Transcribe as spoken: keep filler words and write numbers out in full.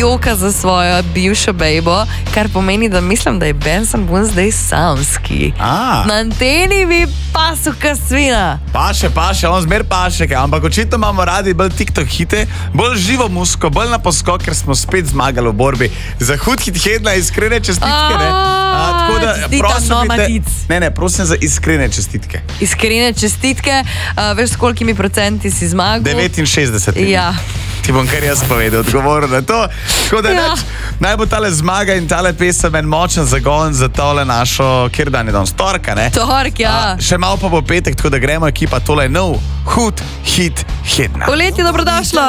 joka za svojo bivšo bejbo, kar pomeni, da mislim, da je Benson Boone zdaj samski. A. Na anteni bi pasu kasvina. Paše, paše, on zmer paše, kaj. Ampak očitno imamo radi bolj TikTok hite, bolj živo musko, bolj na poskok, ker smo spet zmagali v borbi za hud hit hedna, iskrene čestitke, ne? A, tako da, prosim, no, te, ne, ne, prosim za iskrene čestitke. Iskrene čestitke, uh, veš, s kolikimi procenti si zmagal? devetinšestdeset. Ja. Ti bom kar jaz povedal, odgovoril na to. Tako da Ja. neč, naj bo tale zmaga in tale pesem en močen zagon za tole našo, kjer dan je danes, torka, ne? Tork, ja. A, še malo pa bo petek, tako da gremo ekipa, tole je nov hud hit hedna. Poletje, dobrodošlo.